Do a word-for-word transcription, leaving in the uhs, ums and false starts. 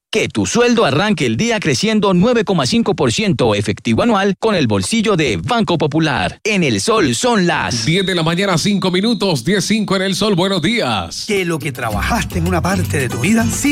Que tu sueldo arranque el día creciendo nueve coma cinco por ciento efectivo anual con el bolsillo de Banco Popular. En El Sol son las diez de la mañana, cinco minutos, diez cinco en El Sol. Buenos días. Que lo que trabajaste en una parte de tu vida, sí